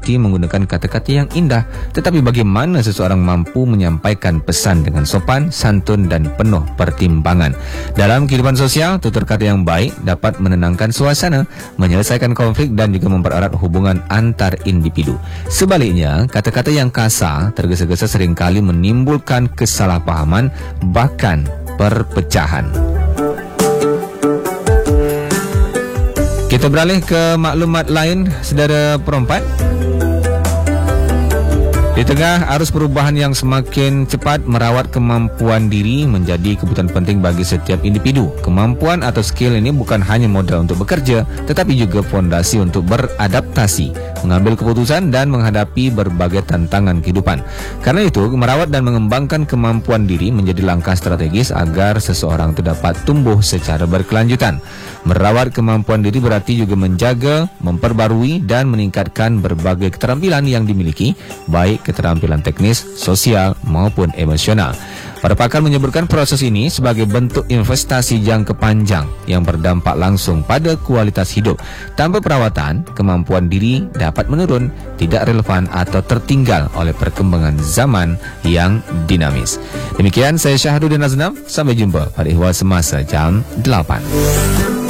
berarti menggunakan kata-kata yang indah, tetapi bagaimana seseorang mampu menyampaikan pesan dengan sopan, santun dan penuh pertimbangan. Dalam kehidupan sosial, tutur kata yang baik dapat menenangkan suasana, menyelesaikan konflik dan juga mempererat hubungan antar individu. Sebaliknya, kata-kata yang kasar, tergesa-gesa seringkali menimbulkan kesalahpahaman, bahkan perpecahan. Kita beralih ke maklumat lain, saudara perempat. Di tengah arus perubahan yang semakin cepat, merawat kemampuan diri menjadi kebutuhan penting bagi setiap individu. Kemampuan atau skill ini bukan hanya modal untuk bekerja, tetapi juga fondasi untuk beradaptasi, mengambil keputusan dan menghadapi berbagai tantangan kehidupan. Karena itu, merawat dan mengembangkan kemampuan diri menjadi langkah strategis agar seseorang itu dapat tumbuh secara berkelanjutan. Merawat kemampuan diri berarti juga menjaga, memperbarui dan meningkatkan berbagai keterampilan yang dimiliki, baik keterampilan teknis, sosial maupun emosional. Para pakar menyebutkan proses ini sebagai bentuk investasi jangka panjang yang berdampak langsung pada kualitas hidup. Tanpa perawatan, kemampuan diri dapat menurun, tidak relevan atau tertinggal oleh perkembangan zaman yang dinamis. Demikian saya Syahrudin Aznam, sampai jumpa pada ihwal semasa jam 8.